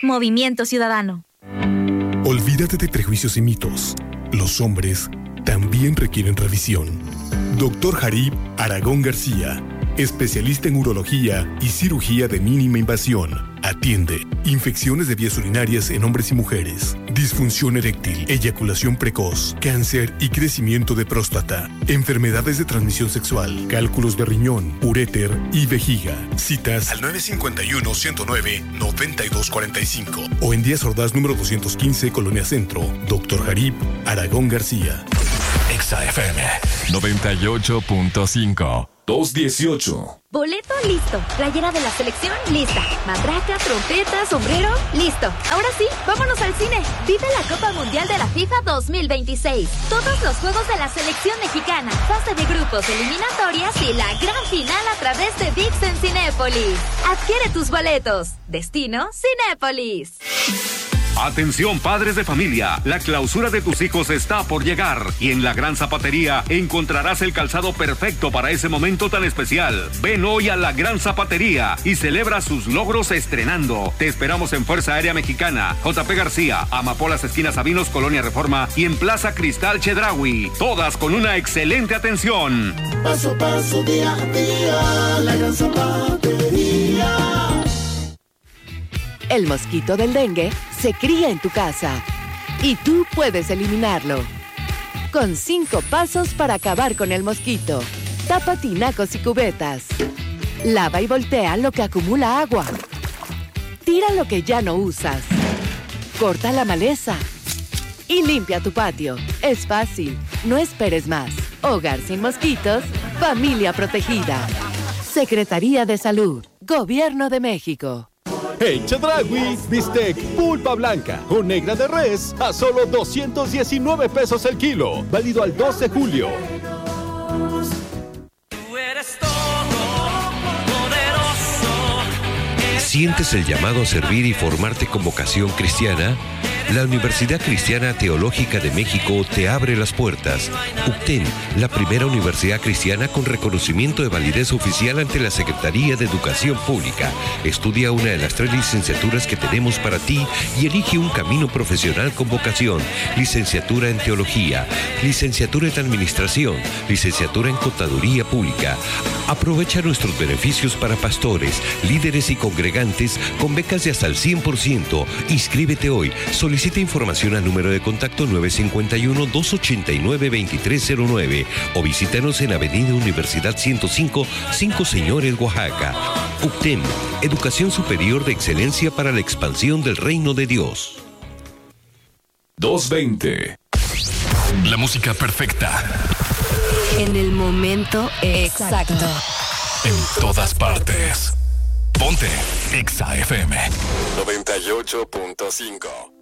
Movimiento Ciudadano. Olvídate de prejuicios y mitos. Los hombres también requieren revisión. Dr. Jarib Aragón García, especialista en urología y cirugía de mínima invasión. Atiende infecciones de vías urinarias en hombres y mujeres, disfunción eréctil, eyaculación precoz, cáncer y crecimiento de próstata, enfermedades de transmisión sexual, cálculos de riñón, uréter y vejiga. Citas al 951-109-9245 o en Díaz Ordaz número 215, Colonia Centro. Dr. Jarib Aragón García. Exa FM 98.5. 218. Boleto listo. Playera de la selección lista. Matraca, trompeta, sombrero listo. Ahora sí, vámonos al cine. Vive la Copa Mundial de la FIFA 2026. Todos los juegos de la selección mexicana, fase de grupos, eliminatorias y la gran final a través de ViX en Cinépolis. Adquiere tus boletos. Destino Cinépolis. Atención padres de familia, la clausura de tus hijos está por llegar y en la Gran Zapatería encontrarás el calzado perfecto para ese momento tan especial. Ven hoy a la Gran Zapatería y celebra sus logros estrenando. Te esperamos en Fuerza Aérea Mexicana, JP García, Amapolas esquina Sabinos, Colonia Reforma y en Plaza Cristal Chedraui. Todas con una excelente atención. Paso a paso, día a día, la Gran Zapatería. El mosquito del dengue se cría en tu casa y tú puedes eliminarlo. Con 5 pasos para acabar con el mosquito. Tapa tinacos y cubetas. Lava y voltea lo que acumula agua. Tira lo que ya no usas. Corta la maleza. Y limpia tu patio. Es fácil. No esperes más. Hogar sin mosquitos. Familia protegida. Secretaría de Salud. Gobierno de México. En Chedraui, bistec pulpa blanca o negra de res a solo 219 pesos el kilo. Válido al 2 de julio. ¿Sientes el llamado a servir y formarte con vocación cristiana? La Universidad Cristiana Teológica de México te abre las puertas. UCTEM, la primera universidad cristiana con reconocimiento de validez oficial ante la Secretaría de Educación Pública. Estudia una de las 3 licenciaturas que tenemos para ti y elige un camino profesional con vocación. Licenciatura en Teología, licenciatura en Administración, licenciatura en Contaduría Pública. Aprovecha nuestros beneficios para pastores, líderes y congregantes con becas de hasta el 100%. Inscríbete hoy. Solicita información al número de contacto 951-289-2309 o visítanos en Avenida Universidad 105, 5 Señores, Oaxaca. UCTEM, Educación Superior de Excelencia para la Expansión del Reino de Dios. 220. La música perfecta. En el momento exacto. En todas partes. Ponte Exa FM 98.5.